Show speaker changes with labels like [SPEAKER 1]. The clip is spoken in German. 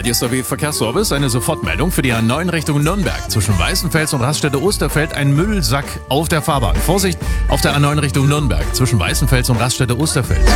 [SPEAKER 1] Radio Verkehrsservice, eine Sofortmeldung für die A9 Richtung Nürnberg. Zwischen Weißenfels und Raststätte Osterfeld ein Müllsack auf der Fahrbahn. Vorsicht auf der A9 Richtung Nürnberg. Zwischen Weißenfels und Raststätte Osterfeld.